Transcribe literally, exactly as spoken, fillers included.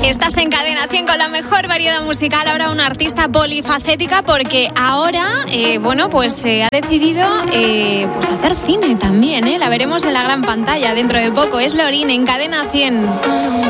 Estás en Cadena cien con la mejor variedad musical, ahora una artista polifacética porque ahora, eh, bueno, pues eh, ha decidido eh, pues hacer cine también, ¿eh? La veremos en la gran pantalla dentro de poco. Es Loreen en Cadena cien.